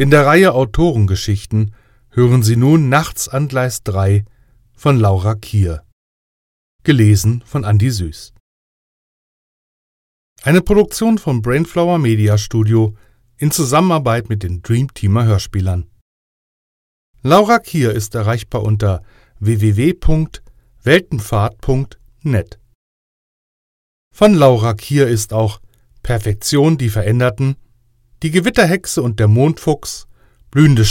In der Reihe Autorengeschichten hören Sie nun Nachts an Gleis 3 von Laura Kier. Gelesen von Andi Süß. Eine Produktion vom Brainflower Media Studio in Zusammenarbeit mit den Dreamteamer Hörspielern. Laura Kier ist erreichbar unter www.weltenpfad.net. Von Laura Kier ist auch Perfektion, die Veränderten, Die Gewitterhexe und der Mondfuchs, Blühende